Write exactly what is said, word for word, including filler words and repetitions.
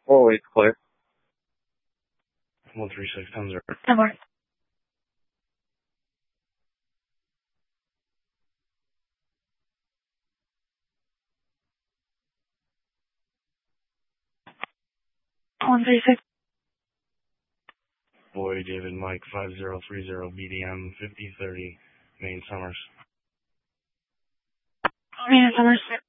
Oh, it's clear. one three six ten zero. ten more. one three six. Boy, David, Mike, five zero three zero, B D M, fifty thirty, Main Summers. Main Summers.